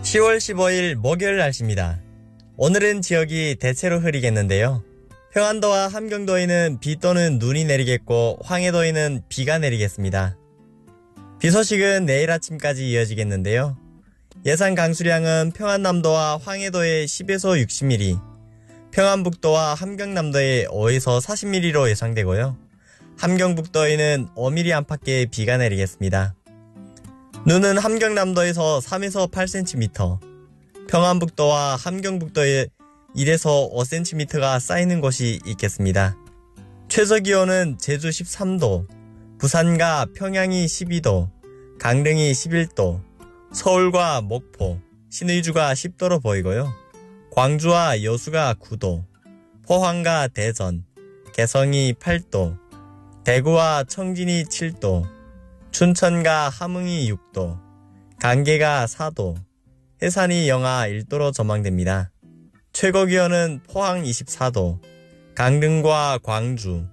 10월 15일 목요일 날씨입니다. 오늘은 지역이 대체로 흐리겠는데요. 평안도와 함경도에는 비 또는 눈이 내리겠고 황해도에는 비가 내리겠습니다. 비 소식은 내일 아침까지 이어지겠는데요. 예상 강수량은 평안남도와 황해도에 10에서 60mm, 평안북도와 함경남도에 5에서 40mm로 예상되고요. 함경북도에는 5mm 안팎의 비가 내리겠습니다. 눈은 함경남도에서 3에서 8cm, 평안북도와 함경북도에 1에서 5cm가 쌓이는 곳이 있겠습니다. 최저기온은 제주 13도, 부산과 평양이 12도, 강릉이 11도, 서울과 목포, 신의주가 10도로 보이고요. 광주와 여수가 9도, 포항과 대전, 개성이 8도, 대구와 청진이 7도, 춘천과 함흥이 6도, 간계가 4도, 해산이 영하 1도로 전망됩니다. 최고기온은 포항 24도, 강릉과 광주,